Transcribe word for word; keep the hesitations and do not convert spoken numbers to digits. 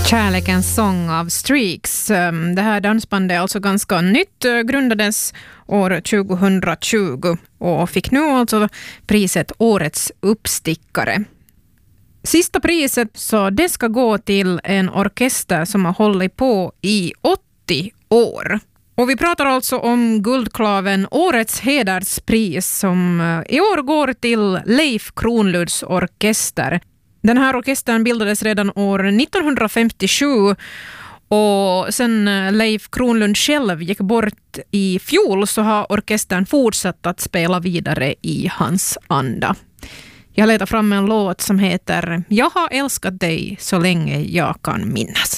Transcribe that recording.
Kärlekens sång av Streaks. Det här dansbandet är alltså ganska nytt, grundades år tjugohundratjugo och fick nu alltså priset Årets uppstickare. Sista priset, så det ska gå till en orkester som har hållit på i åttio år. Och vi pratar alltså om Guldklaven Årets hederspris som i år går till Leif Kronlunds orkester. Den här orkestern bildades redan år nittonhundrafemtiosju och sen Leif Kronlund själv gick bort i fjol så har orkestern fortsatt att spela vidare i hans anda. Jag letar fram en låt som heter Jag har älskat dig så länge jag kan minnas.